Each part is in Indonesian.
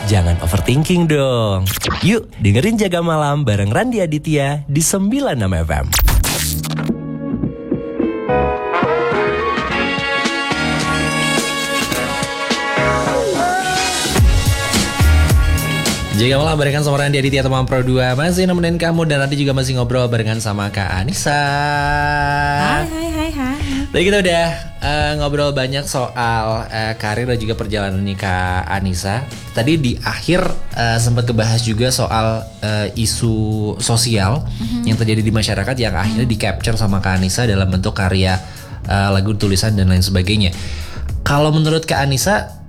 Jangan overthinking dong. Yuk dengerin Jaga Malam bareng Randi Aditya di 96 FM. Jaga Malam barengan sama Randi Aditya teman Pro 2. Masih nemenin kamu dan nanti juga masih ngobrol barengan sama Kak Anissa. Hai. Tadi kita udah ngobrol banyak soal karir dan juga perjalanan nih Kak Anissa. Tadi di akhir sempat kebahas juga soal isu sosial yang terjadi di masyarakat yang akhirnya di-capture sama Kak Anissa dalam bentuk karya lagu, tulisan dan lain sebagainya. Kalau menurut Kak Anissa,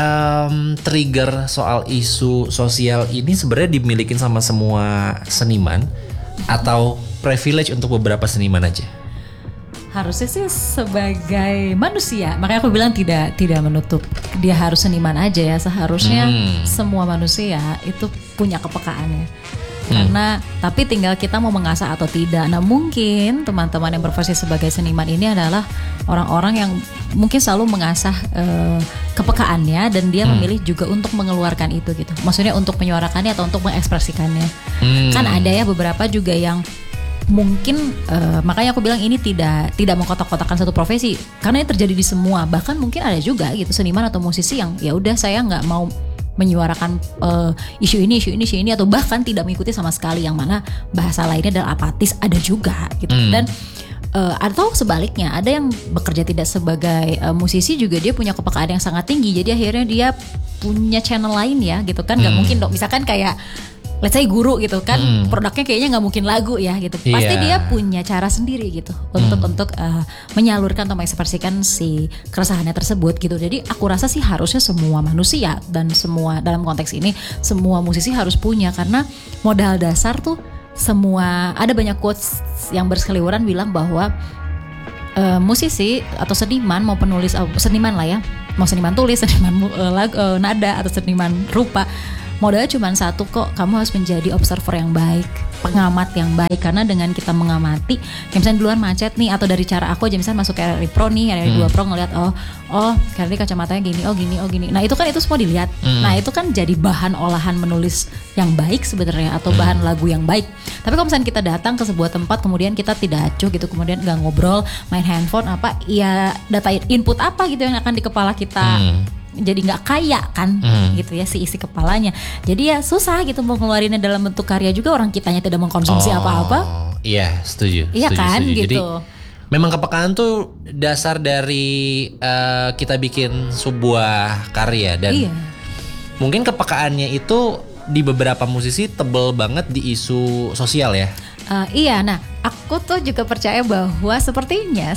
trigger soal isu sosial ini sebenarnya dimiliki sama semua seniman atau privilege untuk beberapa seniman aja? Harusnya sih sebagai manusia, makanya aku bilang tidak menutup dia harus seniman aja ya. Seharusnya semua manusia itu punya kepekaannya. Karena tapi tinggal kita mau mengasah atau tidak. Nah mungkin teman-teman yang berprofesi sebagai seniman ini adalah orang-orang yang mungkin selalu mengasah kepekaannya dan dia memilih juga untuk mengeluarkan itu gitu. Maksudnya untuk menyuarakannya atau untuk mengekspresikannya. Kan ada ya beberapa juga yang mungkin makanya aku bilang ini tidak mengkotak-kotakan satu profesi karena ini terjadi di semua. Bahkan mungkin ada juga gitu seniman atau musisi yang ya udah saya nggak mau menyuarakan isu ini atau bahkan tidak mengikuti sama sekali, yang mana bahasa lainnya adalah apatis, ada juga gitu. Dan atau sebaliknya ada yang bekerja tidak sebagai musisi juga dia punya kepekaan yang sangat tinggi, jadi akhirnya dia punya channel lain ya gitu kan. Nggak mungkin dong misalkan kayak let's say guru gitu kan, produknya kayaknya nggak mungkin lagu ya gitu. Pasti dia punya cara sendiri gitu untuk menyalurkan atau mengekspresikan si keresahannya tersebut gitu. Jadi aku rasa sih harusnya semua manusia dan semua dalam konteks ini semua musisi harus punya, karena modal dasar tuh semua. Ada banyak quotes yang berseliweran bilang bahwa musisi atau seniman mau penulis seniman lah ya, mau seniman tulis, seniman nada atau seniman rupa, modalnya cuma satu kok, kamu harus menjadi observer yang baik, pengamat yang baik. Karena dengan kita mengamati, kayak misalnya duluan macet nih, atau dari cara aku aja misalnya masuk RRI Pro nih, RRI 2 Pro ngeliat karena kacamatanya gini. Nah itu kan itu semua dilihat. Nah itu kan jadi bahan olahan menulis yang baik sebenarnya, atau bahan lagu yang baik. Tapi kalau misalnya kita datang ke sebuah tempat kemudian kita tidak acuh gitu, kemudian nggak ngobrol, main handphone ya data input apa gitu yang akan di kepala kita. Jadi nggak kaya kan gitu ya si isi kepalanya. Jadi ya susah gitu mau ngeluarinnya dalam bentuk karya juga, orang kitanya tidak mengkonsumsi apa-apa. Iya setuju. Iya kan setuju. gitu. Jadi memang kepekaan tuh dasar dari kita bikin sebuah karya. Dan mungkin kepekaannya itu di beberapa musisi tebel banget di isu sosial ya. Iya, nah aku tuh juga percaya bahwa sepertinya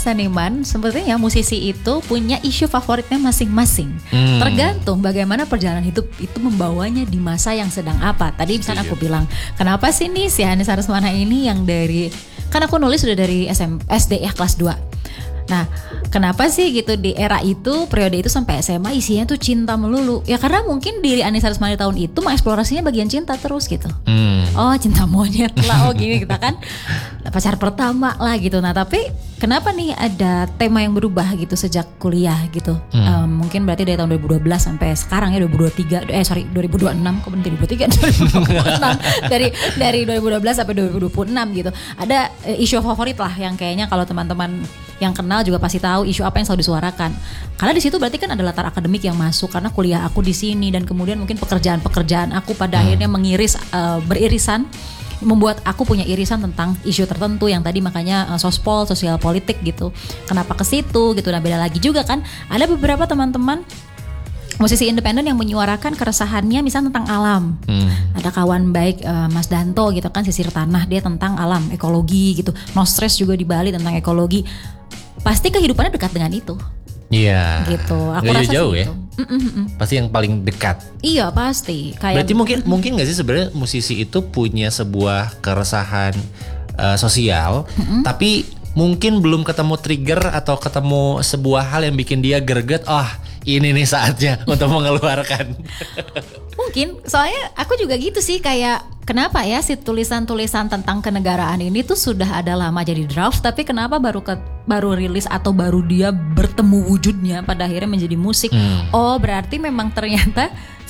musisi itu punya isu favoritnya masing-masing. Tergantung bagaimana perjalanan hidup itu membawanya di masa yang sedang apa. Tadi misalnya aku bilang, kenapa sih nih si Hanis Harusmana ini yang dari, kan aku nulis sudah dari SD ya kelas 2. Nah, kenapa sih gitu di era itu, periode itu sampai SMA isinya tuh cinta melulu? Ya karena mungkin diri Anissa Rusmana tahun itu mengeksplorasinya bagian cinta terus gitu. Oh cinta monyet lah, gini kita kan pacar pertama lah gitu. Nah tapi kenapa nih ada tema yang berubah gitu sejak kuliah gitu? Mungkin berarti dari tahun 2012 sampai sekarang ya 2026, kok berhenti 2023, 2026 dari 2012 sampai 2026 gitu. Ada isu favorit lah yang kayaknya kalau teman-teman yang kenal juga pasti tahu isu apa yang selalu disuarakan. Karena di situ berarti kan ada latar akademik yang masuk, karena kuliah aku di sini dan kemudian mungkin pekerjaan aku pada akhirnya beririsan, membuat aku punya irisan tentang isu tertentu yang tadi makanya sospol, sosial politik gitu. Kenapa ke situ gitu. Nah beda lagi juga kan ada beberapa teman-teman musisi independen yang menyuarakan keresahannya misalnya tentang alam. Ada kawan baik Mas Danto gitu kan, Sisir Tanah, dia tentang alam, ekologi gitu. No Stress juga di Bali tentang ekologi. Pasti kehidupannya dekat dengan itu. Iya. Gitu. Aku gak rasa jauh sih ya. Pasti yang paling dekat. Iya pasti. Kayak berarti mungkin nggak sih sebenarnya musisi itu punya sebuah keresahan sosial, tapi mungkin belum ketemu trigger atau ketemu sebuah hal yang bikin dia greget. Ini nih saatnya untuk mengeluarkan. Mungkin, soalnya aku juga gitu sih, kayak kenapa ya si tulisan-tulisan tentang kenegaraan ini tuh sudah ada lama jadi draft, tapi kenapa baru rilis atau baru dia bertemu wujudnya pada akhirnya menjadi musik. Oh berarti memang ternyata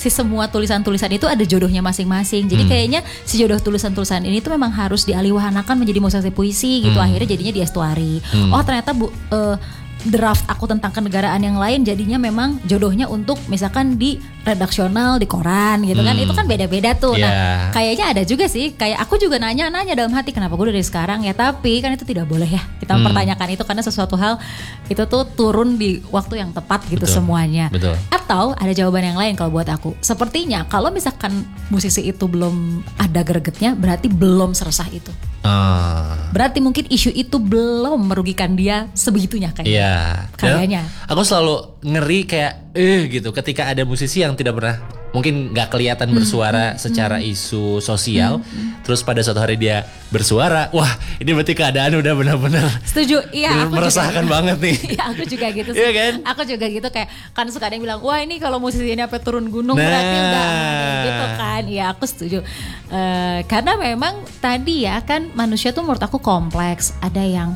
si semua tulisan-tulisan itu ada jodohnya masing-masing. Jadi kayaknya si jodoh tulisan-tulisan ini tuh memang harus dialihwahanakan menjadi musisi puisi gitu. Akhirnya jadinya di Estuari. Oh ternyata draft aku tentang kenegaraan yang lain jadinya memang jodohnya untuk misalkan di redaksional di koran gitu kan. Itu kan beda-beda tuh. Nah kayaknya ada juga sih, kayak aku juga nanya dalam hati kenapa gue dari sekarang ya, tapi kan itu tidak boleh ya kita mempertanyakan itu karena sesuatu hal itu tuh turun di waktu yang tepat gitu. Betul, semuanya. Betul. Atau ada jawaban yang lain kalau buat aku, sepertinya kalau misalkan musisi itu belum ada gregetnya berarti belum seresah itu. Berarti mungkin isu itu belum merugikan dia sebegitunya kayaknya. Aku selalu ngeri kayak gitu ketika ada musisi yang tidak pernah mungkin nggak kelihatan bersuara secara isu sosial, terus pada suatu hari dia bersuara, wah ini berarti keadaan udah benar-benar setuju, iya aku meresahkan banget nih. Iya aku juga gitu sih. Iya kan? Aku juga gitu kayak kan suka ada yang bilang, wah ini kalau musisi ini apa turun gunung berarti udah gitu kan. Iya aku setuju. Karena memang tadi ya kan manusia tuh menurut aku kompleks. Ada yang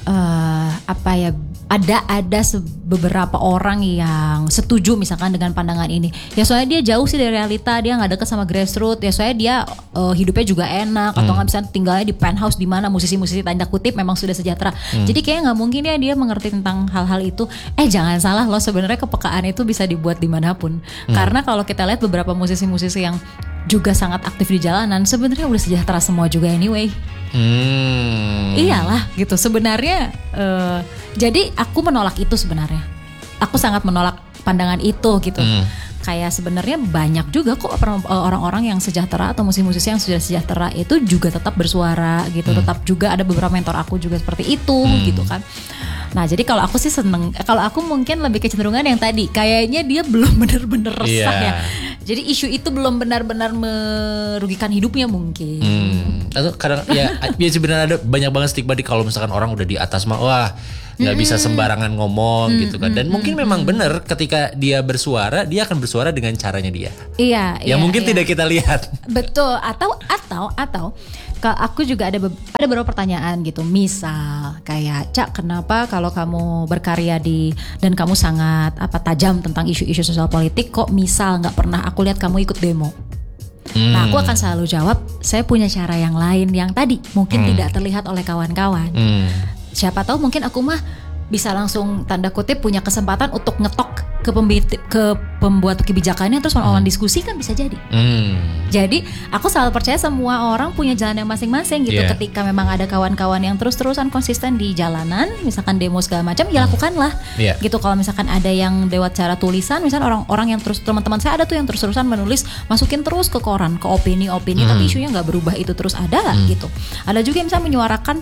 ada beberapa orang yang setuju misalkan dengan pandangan ini. Ya soalnya dia jauh sih dari realita, dia nggak deket sama grassroots. Ya soalnya dia hidupnya juga enak atau nggak bisa tinggalnya di penthouse di mana musisi-musisi tanda kutip memang sudah sejahtera. Jadi kayaknya nggak mungkin ya dia mengerti tentang hal-hal itu. Jangan salah loh, sebenarnya kepekaan itu bisa dibuat dimanapun. Karena kalau kita lihat beberapa musisi-musisi yang juga sangat aktif di jalanan sebenarnya udah sejahtera semua juga anyway. Iyalah gitu sebenarnya. Jadi aku menolak itu sebenarnya. Aku sangat menolak pandangan itu gitu. Kayak sebenarnya banyak juga kok orang-orang yang sejahtera atau musisi-musisi yang sudah sejahtera itu juga tetap bersuara gitu. Tetap juga ada beberapa mentor aku juga seperti itu gitu kan. Nah jadi kalau aku sih seneng, kalau aku mungkin lebih kecenderungan yang tadi, kayaknya dia belum benar-benar resah ya. Jadi isu itu belum benar-benar merugikan hidupnya mungkin. Atau kadang ya sebenarnya ada banyak banget stigma di kalau misalkan orang udah di atas mah wah nggak bisa sembarangan ngomong gitu kan. Dan mungkin memang benar ketika dia bersuara, dia akan bersuara dengan caranya dia. Iya. Yang mungkin tidak kita lihat. Betul. Atau kalau aku juga ada beberapa pertanyaan gitu. Misal kayak Cak, kenapa kalau kamu berkarya dan kamu sangat tajam tentang isu-isu sosial politik, kok misal nggak pernah aku lihat kamu ikut demo? Nah aku akan selalu jawab, saya punya cara yang lain yang tadi mungkin tidak terlihat oleh kawan-kawan. Siapa tahu mungkin aku mah bisa langsung tanda kutip punya kesempatan untuk ngetok ke pembuat kebijakannya terus orang diskusi kan bisa jadi. Jadi aku selalu percaya semua orang punya jalan yang masing-masing gitu. Ketika memang ada kawan-kawan yang terus-terusan konsisten di jalanan, misalkan demo segala macam, ya lakukanlah. Gitu. Kalau misalkan ada yang lewat cara tulisan, misalkan orang-orang yang terus, teman-teman saya ada tuh yang terus-terusan menulis, masukin terus ke koran, ke opini-opini, tapi isunya nggak berubah, itu terus ada gitu. Ada juga yang bisa menyuarakan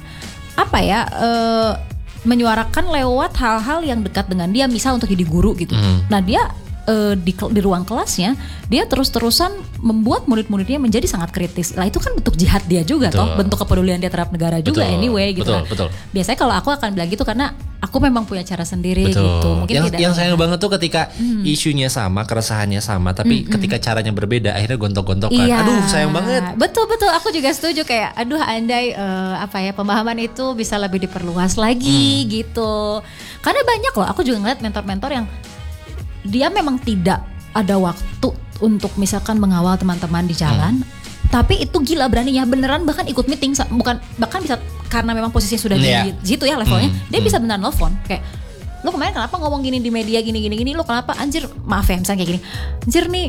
menyuarakan lewat hal-hal yang dekat dengan dia, misal untuk jadi guru gitu. Nah dia di ruang kelasnya dia terus-terusan membuat murid-muridnya menjadi sangat kritis. Lah itu kan bentuk jihad dia juga toh, bentuk kepedulian dia terhadap negara juga anyway gitu. Betul. Biasanya kalau aku akan bilang gitu karena aku memang punya cara sendiri gitu. Mungkin yang sayang banget tuh ketika isunya sama, keresahannya sama, tapi ketika caranya berbeda akhirnya gontok-gontokan. Aduh sayang banget. Betul, aku juga setuju kayak aduh andai pemahaman itu bisa lebih diperluas lagi gitu. Karena banyak loh, aku juga ngeliat mentor-mentor yang dia memang tidak ada waktu untuk misalkan mengawal teman-teman di jalan, tapi itu gila beraninya beneran bahkan ikut meeting, bahkan bisa karena memang posisinya sudah di situ ya levelnya, dia bisa beneran nelfon kayak, lo kemarin kenapa ngomong gini di media gini, lo kenapa anjir, maaf ya misalnya kayak gini, anjir nih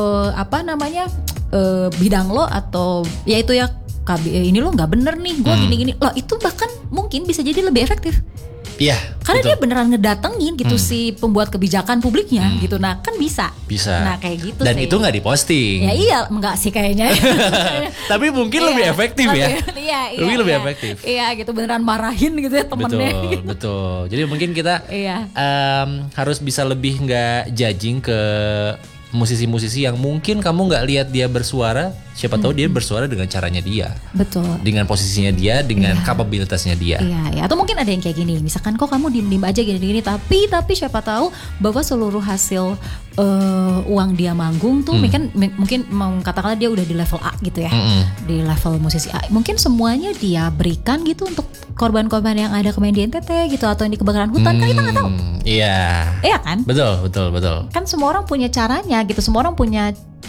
bidang lo atau ya itu ya ini lo nggak bener nih, gue gini lo, itu bahkan mungkin bisa jadi lebih efektif. Iya. Karena betul. Dia beneran ngedatengin gitu si pembuat kebijakan publiknya gitu. Nah kan bisa. Nah kayak gitu. Dan sih. Itu nggak diposting. Ya iya, enggak sih kayaknya. Tapi mungkin lebih efektif ya. Lebih efektif. Iya gitu, beneran marahin gitu ya temennya. Betul. Jadi mungkin kita harus bisa lebih nggak judging ke musisi-musisi yang mungkin kamu nggak lihat dia bersuara, siapa tahu dia bersuara dengan caranya dia, betul, dengan posisinya dia, dengan kapabilitasnya dia. Iya. Atau mungkin ada yang kayak gini, misalkan kok kamu diem aja gini-gini, tapi siapa tahu bahwa seluruh hasil uang dia manggung tuh mungkin katakanlah dia udah di level A gitu ya, di level musisi A. Mungkin semuanya dia berikan gitu untuk korban-korban yang ada kemarin di NTT gitu atau yang di kebakaran hutan, kan kita nggak tahu. Iya. Iya kan? Betul. Kan semua orang punya caranya gitu, semua orang punya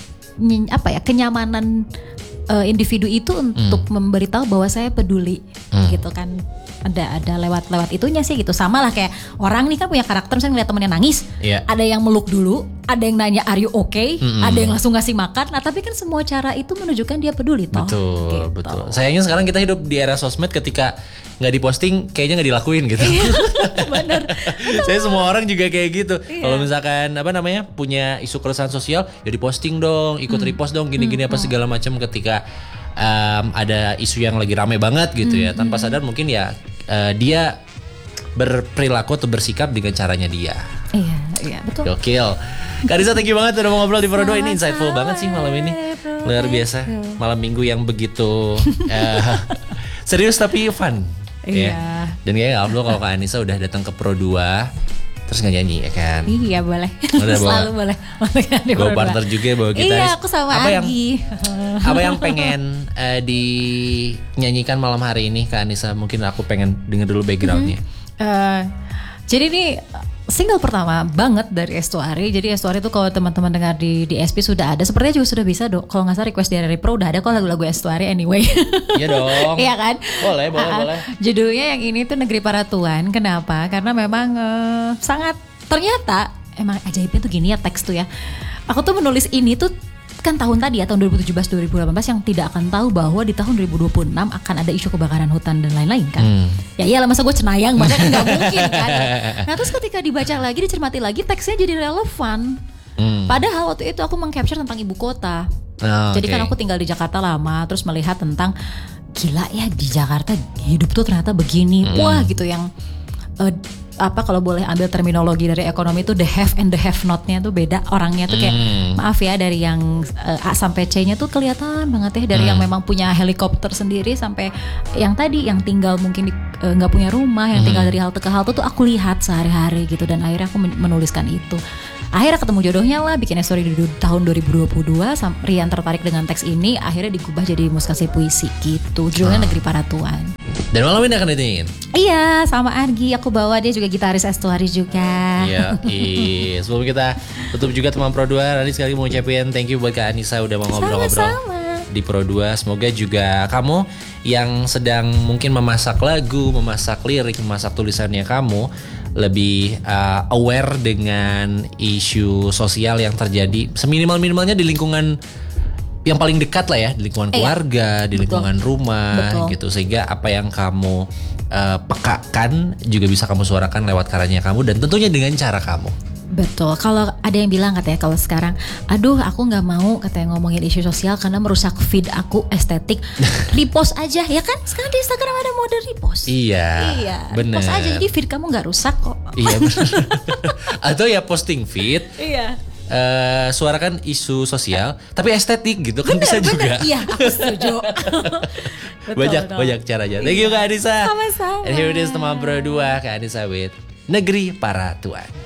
kenyamanan individu itu untuk memberitahu bahwa saya peduli gitu kan. Ada lewat itunya sih gitu. Sama lah kayak orang nih kan punya karakter, misalnya ngeliat temennya nangis, ada yang meluk dulu, ada yang nanya are you okay, ada yang langsung ngasih makan. Nah tapi kan semua cara itu menunjukkan dia peduli toh. Betul. Sayangnya sekarang kita hidup di era sosmed, ketika nggak diposting kayaknya nggak dilakuin gitu. Bener. Saya semua orang juga kayak gitu. Kalau misalkan punya isu keresahan sosial, ya diposting dong, ikut repost dong, gini-gini apa segala macam. Ketika ada isu yang lagi rame banget gitu ya, tanpa sadar mungkin ya dia berperilaku atau bersikap dengan caranya dia. Iya betul. Gokil. Kak Anissa, thank you banget udah mau ngobrol di Pro 2. Ini insightful banget sih malam ini. Luar biasa. Malam minggu yang begitu serius tapi fun. Iya. Ya. Dan kayaknya Abdul kalau Kak Anissa udah datang ke Pro 2 terus nggak nyanyi ya kan? Iya boleh. Selalu boleh. Bawa partner juga, bawa gitaris. Iya, aku sama Agi. Apa yang pengen dinyanyikan malam hari ini Kak Anissa? Mungkin aku pengen denger dulu backgroundnya. Jadi ini single pertama banget dari Estuary. Jadi Estuary itu kalau teman-teman dengar di SP sudah ada. Sepertinya juga sudah bisa kalau nggak salah request dari Pro udah ada kok lagu-lagu Estuary anyway. Iya dong. Iya kan? Boleh. Judulnya yang ini tuh Negeri Para Tuan. Kenapa? Karena memang sangat ternyata emang ajaibnya tuh gini ya teks tuh ya. Aku tuh menulis ini tuh kan tahun tadi ya, tahun 2017-2018 yang tidak akan tahu bahwa di tahun 2026 akan ada isu kebakaran hutan dan lain-lain kan. Ya iyalah, masa gue cenayang banget, nggak mungkin kan. Nah terus ketika dibaca lagi, dicermati lagi, teksnya jadi relevan. Padahal waktu itu aku meng-capture tentang ibu kota. Jadi kan aku tinggal di Jakarta lama, terus melihat tentang gila ya di Jakarta hidup tuh ternyata begini. Wah gitu, yang kalau boleh ambil terminologi dari ekonomi itu the have and the have not-nya tuh beda orangnya tuh kayak maaf ya, dari yang A sampai C-nya tuh kelihatan banget ya, dari yang memang punya helikopter sendiri sampai yang tadi yang tinggal mungkin nggak punya rumah, yang tinggal dari halte ke halte tuh aku lihat sehari-hari gitu. Dan akhirnya aku menuliskan itu. Akhirnya ketemu jodohnya lah, bikin story di tahun 2022. Rian tertarik dengan teks ini, akhirnya digubah jadi muskasi puisi gitu. Judulnya Negeri Para Tuan. Dan malam ini akan ditingin. Iya, sama Argi aku bawa, dia juga gitaris Estuary juga. Iya. Sebelum kita tutup juga teman Pro 2, nanti sekali mau ucapin thank you buat Kak Anissa udah mau ngobrol-ngobrol di Pro 2. Semoga juga kamu yang sedang mungkin memasak lagu, memasak lirik, memasak tulisannya kamu lebih aware dengan isu sosial yang terjadi seminimal-minimalnya di lingkungan yang paling dekat lah ya, di lingkungan keluarga, di lingkungan rumah gitu, sehingga apa yang kamu pekakan juga bisa kamu suarakan lewat karyanya kamu dan tentunya dengan cara kamu. Betul. Kalau ada yang bilang katanya kalau sekarang, aduh aku nggak mau katanya ngomongin isu sosial karena merusak feed aku estetik, repost aja ya kan? Sekarang di Instagram ada mode repost. Iya. Bener. Repost aja, jadi feed kamu nggak rusak kok. Iya benar. Atau ya posting feed. Iya. Suarakan isu sosial tapi estetik gitu kan, bisa juga. Iya, aku setuju. Banyak caranya. Thank you Kak Anissa. Sama-sama. And here it is teman Pro 2 Kak Anissa with Negeri Para Tuan.